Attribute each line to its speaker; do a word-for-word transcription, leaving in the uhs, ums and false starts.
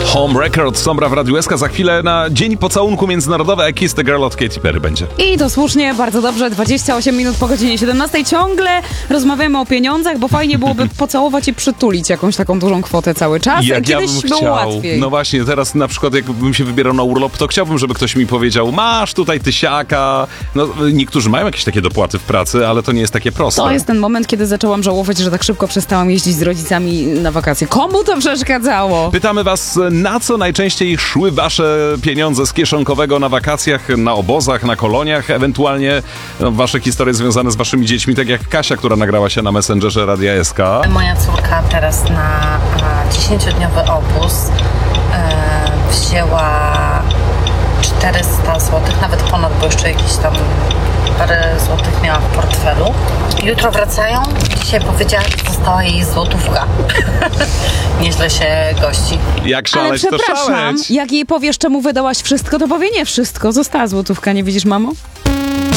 Speaker 1: Home Records, Sombra w Radiu S K. Za chwilę na Dzień Pocałunku Międzynarodowy I Kiss the Girl od Katy Perry będzie.
Speaker 2: I to słusznie, bardzo dobrze, dwadzieścia osiem minut po godzinie siedemnastej. Ciągle rozmawiamy o pieniądzach, bo fajnie byłoby pocałować i przytulić jakąś taką dużą kwotę cały czas.
Speaker 1: Jak
Speaker 2: Kiedyś
Speaker 1: ja bym
Speaker 2: było
Speaker 1: chciał,
Speaker 2: łatwiej.
Speaker 1: no właśnie, teraz na przykład jakbym się wybierał na urlop, to chciałbym, żeby ktoś mi powiedział, masz tutaj tysiaka. No, niektórzy mają jakieś takie dopłaty w pracy, ale to nie jest takie proste.
Speaker 2: To jest ten moment, kiedy zaczęłam żałować, że tak szybko przestałam jeździć z rodzicami na wakacje. Komu to przeszkadzało?
Speaker 1: Pytamy was, na co najczęściej szły wasze pieniądze z kieszonkowego na wakacjach, na obozach, na koloniach, ewentualnie no, wasze historie związane z waszymi dziećmi, tak jak Kasia, która nagrała się na Messengerze Radia S K.
Speaker 3: Moja córka teraz na dziesięciodniowy obóz e, wzięła czterysta złotych, nawet ponad, bo jeszcze jakieś tam parę złotych miała w portfelu. Jutro wracają. Dzisiaj powiedziała, że została jej złotówka. Nieźle się gości.
Speaker 1: Jak
Speaker 2: Ale
Speaker 1: szaleć, to
Speaker 2: przepraszam,
Speaker 1: szaleć.
Speaker 2: jak jej powiesz, czemu wydałaś wszystko, to powie nie wszystko. Została złotówka, nie widzisz, mamo?